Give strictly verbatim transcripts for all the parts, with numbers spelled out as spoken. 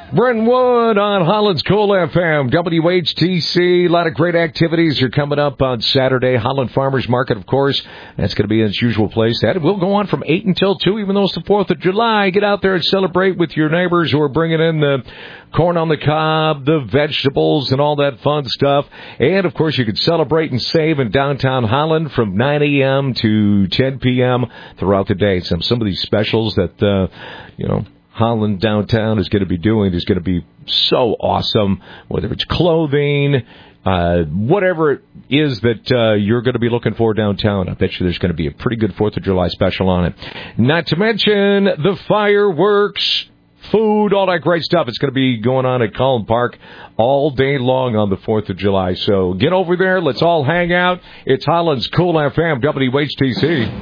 Brentwood on Holland's Cool F M, W H T C. A lot of great activities are coming up on Saturday. Holland Farmers Market, of course. That's going to be in its usual place. That will go on from eight until two, even though it's the fourth of July. Get out there and celebrate with your neighbors who are bringing in the corn on the cob, the vegetables, and all that fun stuff. And, of course, you can celebrate and save in downtown Holland from nine a.m. to ten p.m. throughout the day. Some, some of these specials that, uh, you know, Holland downtown is going to be doing is going to be so awesome, whether it's clothing, uh, whatever it is that uh, you're going to be looking for downtown. I bet you there's going to be a pretty good fourth of July special on it. Not to mention the fireworks, food, all that great stuff. It's going to be going on at Collin Park all day long on the fourth of July. So get over there. Let's all hang out. It's Holland's Cool F M, W H T C.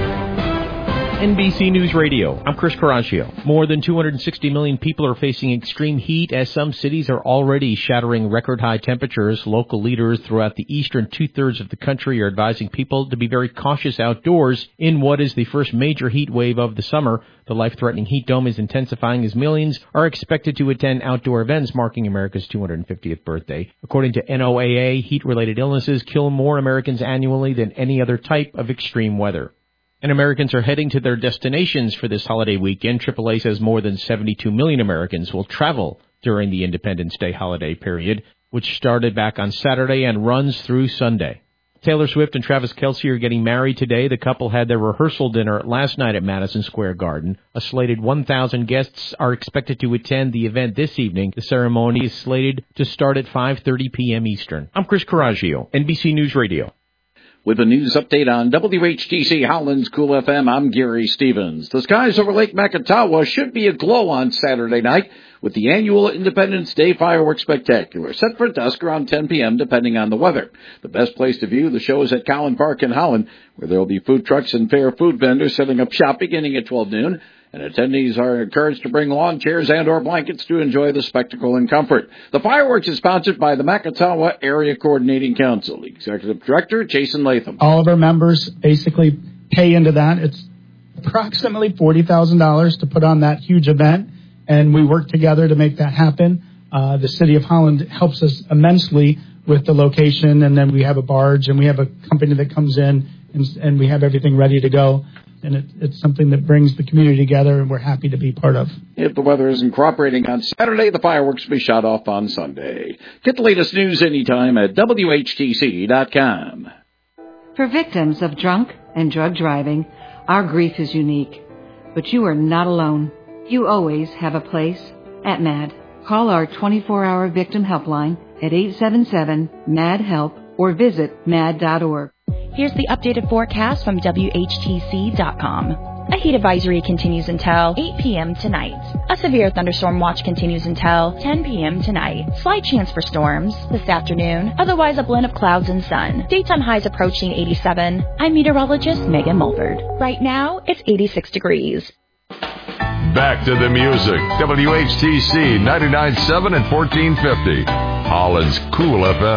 N B C News Radio. I'm Chris Coraggio. More than two hundred sixty million people are facing extreme heat as some cities are already shattering record-high temperatures. Local leaders throughout the eastern two-thirds of the country are advising people to be very cautious outdoors in what is the first major heat wave of the summer. The life-threatening heat dome is intensifying as millions are expected to attend outdoor events marking America's two hundred fiftieth birthday. According to N O A A, heat-related illnesses kill more Americans annually than any other type of extreme weather. And Americans are heading to their destinations for this holiday weekend. triple A says more than seventy-two million Americans will travel during the Independence Day holiday period, which started back on Saturday and runs through Sunday. Taylor Swift and Travis Kelce are getting married today. The couple had their rehearsal dinner last night at Madison Square Garden. A slated one thousand guests are expected to attend the event this evening. The ceremony is slated to start at five thirty p.m. Eastern. I'm Chris Coraggio, N B C News Radio. With a news update on W H T C Holland's Cool F M, I'm Gary Stevens. The skies over Lake Macatawa should be aglow on Saturday night with the annual Independence Day Fireworks Spectacular, set for dusk around ten p.m. depending on the weather. The best place to view the show is at Collin Park in Holland, where there will be food trucks and fair food vendors setting up shop beginning at twelve noon. And attendees are encouraged to bring lawn chairs and or blankets to enjoy the spectacle in comfort. The fireworks is sponsored by the Macatawa Area Coordinating Council. Executive Director Jason Latham. All of our members basically pay into that. It's approximately forty thousand dollars to put on that huge event, and we work together to make that happen. Uh, the City of Holland helps us immensely with the location, and then we have a barge, and we have a company that comes in, and, and we have everything ready to go. And it, it's something that brings the community together, and we're happy to be part of. If the weather isn't cooperating on Saturday, the fireworks will be shot off on Sunday. Get the latest news anytime at W H T C dot com. For victims of drunk and drug driving, our grief is unique. But you are not alone. You always have a place at MAD. Call our twenty-four hour victim helpline at eight seven seven, M A D, HELP or visit mad dot org. Here's the updated forecast from W H T C dot com. A heat advisory continues until eight p.m. tonight. A severe thunderstorm watch continues until ten p.m. tonight. Slight chance for storms this afternoon. Otherwise, a blend of clouds and sun. Daytime highs approaching eighty-seven. I'm meteorologist Megan Mulford. Right now, it's eighty-six degrees. Back to the music. W H T C ninety-nine point seven and fourteen fifty. Holland's Cool F M.